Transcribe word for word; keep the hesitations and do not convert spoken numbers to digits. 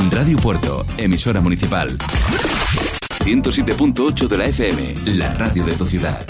Radio Puerto, emisora municipal. ciento siete punto ocho de la F M, la radio de tu ciudad.